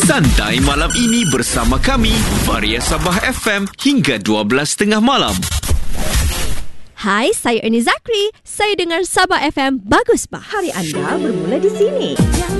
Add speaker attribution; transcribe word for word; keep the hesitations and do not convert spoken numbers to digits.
Speaker 1: Santai malam ini bersama kami, Varia Sabah F M hingga dua belas tiga puluh malam.
Speaker 2: Hai, saya Ernie Zakri. Saya dengar Sabah F M bagus bah.
Speaker 3: Hari anda bermula di sini.